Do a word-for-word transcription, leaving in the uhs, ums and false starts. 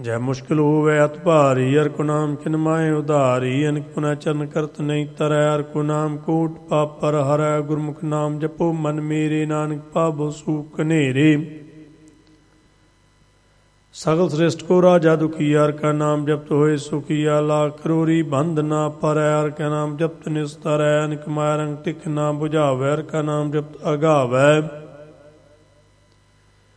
जय मुश्किल होवे अत भारी, हर को नाम किन माए उधारी। अनक पुनः चरण करत नहीं तरੈ, हर को नाम कोट पाप पर हरै। गुरमुख नाम जपो मन मेरे, नानक पावो सूख कनेरे। सगल श्रेष्ठ को राजा दुखिया, हर का नाम जपत होए सुखिया। लाख करोरी बंध ना परੈ, हर का नाम जपत निस्तर है। अनक माया रंग टिक ना बुझावै, हर का नाम जपत अगावै।